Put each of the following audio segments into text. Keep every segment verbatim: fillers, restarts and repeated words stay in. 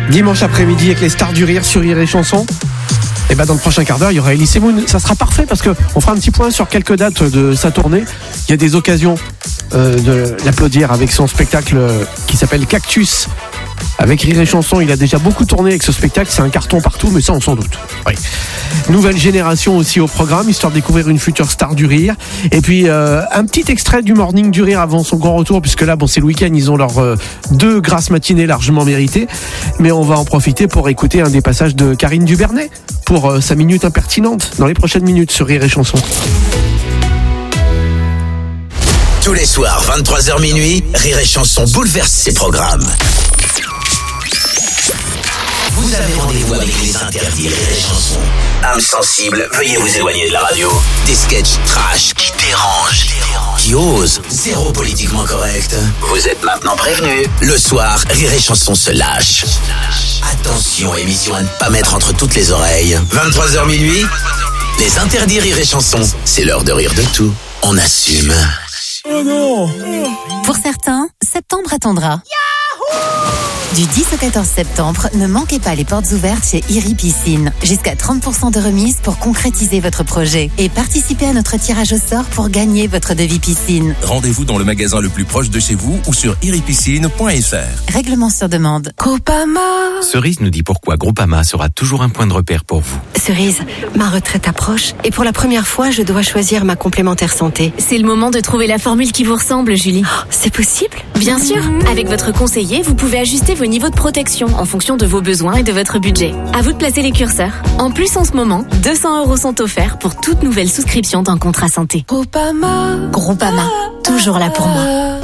Dimanche après-midi avec les stars du rire sur Rire et Chanson. Et ben dans le prochain quart d'heure, il y aura Elise Moon. Ça sera parfait parce que on fera un petit point sur quelques dates de sa tournée. Il y a des occasions euh, de l'applaudir avec son spectacle qui s'appelle Cactus. Avec Rire et Chanson, il a déjà beaucoup tourné avec ce spectacle. C'est un carton partout, mais ça on s'en doute. Oui. Nouvelle génération aussi au programme, histoire de découvrir une future star du rire. Et puis euh, un petit extrait du Morning du Rire avant son grand retour, puisque là, bon, c'est le week-end, ils ont leurs euh, deux grasses matinées largement méritées. Mais on va en profiter pour écouter un des passages de Karine Dubernet pour euh, sa minute impertinente dans les prochaines minutes sur Rire et Chanson. Tous les soirs, vingt-trois heures minuit, Rire et Chanson bouleverse ses programmes. Vous avez rendez-vous avec les interdits Rire et Chanson. Âme sensible, veuillez vous éloigner de la radio. Des sketchs trash qui dérangent, qui osent, zéro politiquement correct. Vous êtes maintenant prévenus. Le soir, Rire et Chanson se lâche. Attention, émission à ne pas mettre entre toutes les oreilles. vingt-trois heures minuit, les interdits Rire et Chanson. C'est l'heure de rire de tout. On assume. Oh non! Pour certains, septembre attendra. Du dix au quatorze septembre, ne manquez pas les portes ouvertes chez Iri Piscine. Jusqu'à trente pour cent de remise pour concrétiser votre projet. Et participez à notre tirage au sort pour gagner votre devis piscine. Rendez-vous dans le magasin le plus proche de chez vous ou sur iri piscine point f r. Règlement sur demande. Groupama. Cerise nous dit pourquoi Groupama sera toujours un point de repère pour vous. Cerise, ma retraite approche et pour la première fois, je dois choisir ma complémentaire santé. C'est le moment de trouver la formule qui vous ressemble, Julie. Oh, c'est possible ? Bien sûr. Avec votre conseiller, vous pouvez ajuster vos niveaux de protection en fonction de vos besoins et de votre budget. À vous de placer les curseurs. En plus, en ce moment, deux cents euros sont offerts pour toute nouvelle souscription d'un contrat santé. Groupama. Groupama, toujours là pour moi.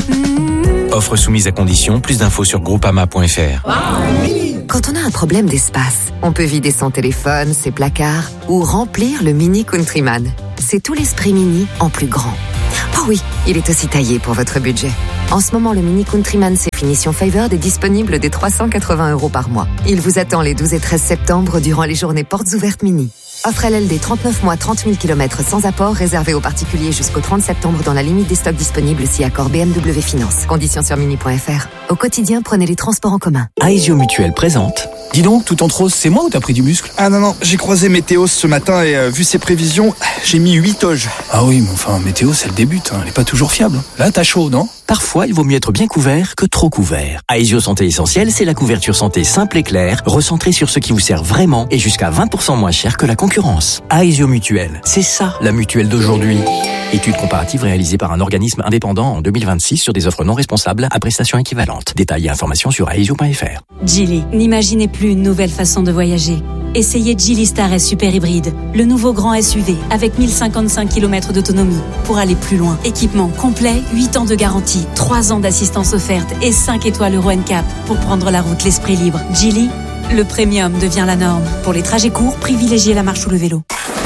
Offre soumise à condition, plus d'infos sur groupama point f r. Quand on a un problème d'espace, on peut vider son téléphone, ses placards ou remplir le Mini Countryman. C'est tout l'esprit Mini en plus grand. Oh oui, il est aussi taillé pour votre budget. En ce moment, le Mini Countryman C Finition Favored est disponible dès trois cent quatre-vingts euros par mois. Il vous attend les douze et treize septembre durant les journées portes ouvertes Mini. Offre L L D trente-neuf mois, trente mille kilomètres sans apport, réservé aux particuliers jusqu'au trente septembre dans la limite des stocks disponibles si accord B M W Finance. Conditions sur mini point f r. Au quotidien, prenez les transports en commun. Aesio Mutuelle présente. Dis donc, tout en rose, c'est moi ou t'as pris du muscle? Ah non, non, j'ai croisé Météos ce matin et euh, vu ses prévisions, j'ai mis huit oges. Ah oui, mais enfin, Météos, elle débute, hein, elle est pas toujours fiable. Là, t'as chaud, non? Parfois, il vaut mieux être bien couvert que trop couvert. Aesio Santé Essentielle, c'est la couverture santé simple et claire, recentrée sur ce qui vous sert vraiment et jusqu'à vingt pour cent moins cher que la concurrence. Aesio Mutuelle, c'est ça la mutuelle d'aujourd'hui. Étude comparative réalisée par un organisme indépendant en deux mille vingt-six sur des offres non responsables à prestations équivalentes. Détails et informations sur aesio point f r. Geely, n'imaginez plus une nouvelle façon de voyager. Essayez Geely Star S Super Hybride, le nouveau grand S U V avec mille cinquante-cinq kilomètres d'autonomie pour aller plus loin. Équipement complet, huit ans de garantie, trois ans d'assistance offerte et cinq étoiles Euro N C A P pour prendre la route l'esprit libre. Geely, le premium devient la norme. Pour les trajets courts, privilégiez la marche ou le vélo.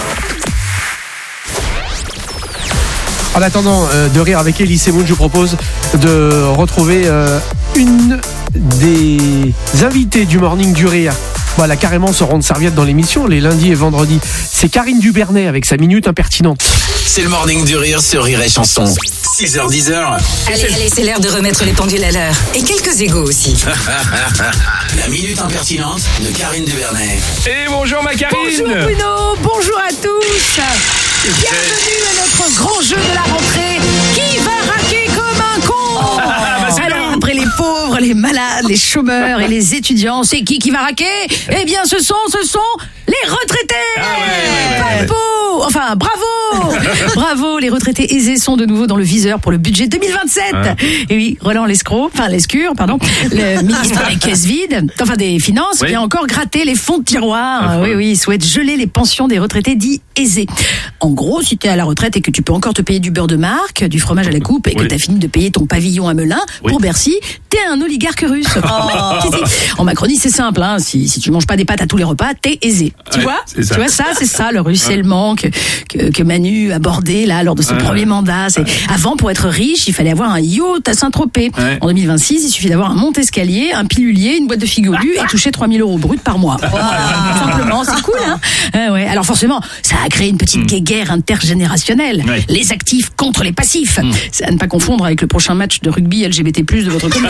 En attendant euh, de rire avec Elise Moon, je vous propose de retrouver euh, une des invités du Morning du Rire. Voilà, carrément ce rond de serviette dans l'émission, les lundis et vendredis. C'est Karine Dubernet avec sa minute impertinente. C'est le Morning du Rire sur Rire et Chanson. six heures dix. Allez, allez, c'est l'heure de remettre les pendules à l'heure. Et quelques égos aussi. La minute impertinente de Karine Dubernet. Et bonjour ma Karine. Bonjour Bruno, bonjour à tous. Bienvenue à notre grand jeu de la rentrée. Qui va raquer comme un con? Oh, bah c'est Alors, nous. après les pauvres, les malades, les chômeurs et les étudiants, c'est qui qui va raquer? Eh bien, ce sont, ce sont les retraités. Ah ouais, ouais, ouais, ouais. Pas beau. Enfin, bravo. Bravo, les retraités aisés sont de nouveau dans le viseur pour le budget deux mille vingt-sept. Hein? Et oui, Roland Lescure, enfin Lescure, pardon, le ministre des caisses vides, enfin des finances, oui. Vient encore gratter les fonds de tiroir. Ah, oui, oui, il souhaite geler les pensions des retraités dits aisés. En gros, si t'es à la retraite et que tu peux encore te payer du beurre de marque, du fromage à la coupe et que oui. T'as fini de payer ton pavillon à Melun oui. Pour Bercy, t'es un oligarque russe. Oh. En Macronie, c'est simple, hein. Si, si tu manges pas des pâtes à tous les repas, t'es aisé. Tu ouais, vois? Tu vois ça, c'est ça, le ruissellement que, que, que Manu abordait là lors de son ouais. premier mandat. C'est... Avant, pour être riche, il fallait avoir un yacht à Saint-Tropez. Ouais. En deux mille vingt-six, il suffit d'avoir un monte-escalier, un pilulier, une boîte de figolus et toucher trois mille euros brut par mois. Voilà. Simplement, c'est cool, hein? Euh, ouais. Alors forcément, ça a créé une petite mmh. guéguerre intergénérationnelle. Ouais. Les actifs contre les passifs. Mmh. C'est à ne pas confondre avec le prochain match de rugby L G B T plus, de votre commune.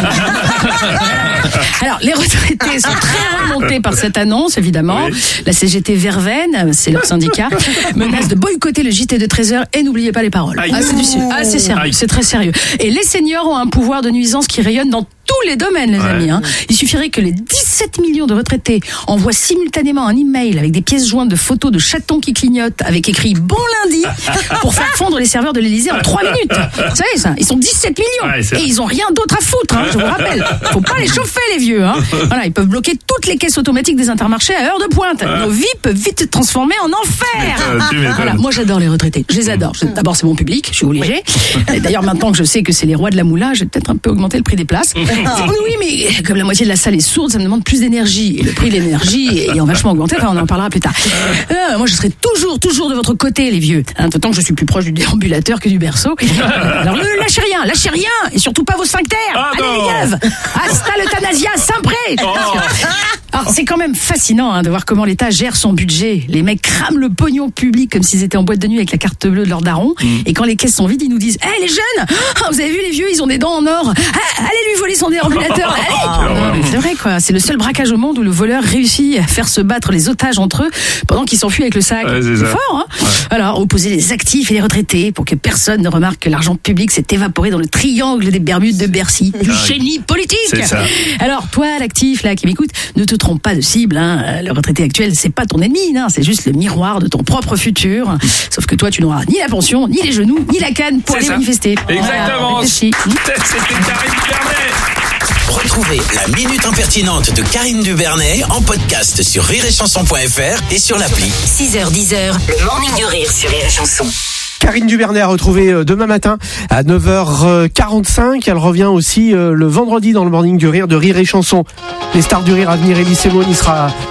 Alors, les retraités sont très remontés par cette annonce, évidemment. Oui. La C G T Verveine, c'est leur syndicat, menace de boycotter le J T de treize heures et n'oubliez pas les paroles. Ah, c'est, du, ah, c'est sérieux, Aïe. c'est très sérieux. Et les seniors ont un pouvoir de nuisance qui rayonne dans tous les domaines, les ouais. amis. Hein. Il suffirait que les dix-sept millions de retraités envoient simultanément un email avec des pièces jointes de photos de chatons qui clignotent avec écrit Bon lundi pour faire fondre les serveurs de l'Élysée en trois minutes. Vous savez ça? Ils sont dix-sept millions ouais, et ils ont rien d'autre à foutre, hein, je vous rappelle. Faut pas les chauffer, les vieux. Hein. Voilà, ils peuvent bloquer toutes les caisses automatiques des Intermarchés à heure de pointe. Nos vies peuvent vite se transformer en enfer. Voilà, moi j'adore les retraités. Je les adore. D'abord, c'est mon public, je suis obligée. D'ailleurs, maintenant que je sais que c'est les rois de la moula, je vais peut-être un peu augmenter le prix des places. Oui, mais comme la moitié de la salle est sourde, ça me demande plus d'énergie. Et le prix de l'énergie est vachement augmenté. Enfin, on en parlera plus tard. Euh, moi, je serai toujours, toujours de votre côté, les vieux. Hein, tant que je suis plus proche du déambulateur que du berceau. Alors, ne lâchez rien, lâchez rien. Et surtout pas vos sphincters. Ah, allez, les gars. Hasta l'euthanasia, Saint-Pré. Oh. Alors, c'est quand même fascinant hein, de voir comment l'État gère son budget. Les mecs crament le pognon public comme s'ils étaient en boîte de nuit avec la carte bleue de leur daron. Mm. Et quand les caisses sont vides, ils nous disent « Hé, hey, les jeunes, oh, vous avez vu les vieux, ils ont des dents en or. Ah, allez lui voler son déambulateur. Allez !» Non, c'est vrai, quoi. C'est le seul braquage au monde où le voleur réussit à faire se battre les otages entre eux pendant qu'ils s'enfuient avec le sac. Ouais, c'est, c'est fort, hein ouais. Alors, opposer les actifs et les retraités pour que personne ne remarque que l'argent public s'est évaporé dans le triangle des Bermudes de Bercy. Du ah, génie politique. C'est ça. Alors, toi, l'actif, là, qui m'écoute, ne te trompe pas de cible, hein. Le retraité actuel, c'est pas ton ennemi, non. C'est juste le miroir de ton propre futur. Sauf que toi, tu n'auras ni la pension, ni les genoux, ni la canne pour c'est aller ça. manifester. Exactement. Voilà. C'était Karine Dubernet. Retrouvez la Minute Impertinente de Karine Dubernet en podcast sur rire et chanson point f r et sur l'appli. six heures dix heures, le Morning du Rire sur Rire et Chanson. Karine Dubernet à retrouver demain matin à neuf heures quarante-cinq. Elle revient aussi le vendredi dans le Morning du Rire de Rire et Chanson. Les stars du rire à venir, Elie Semoun, il sera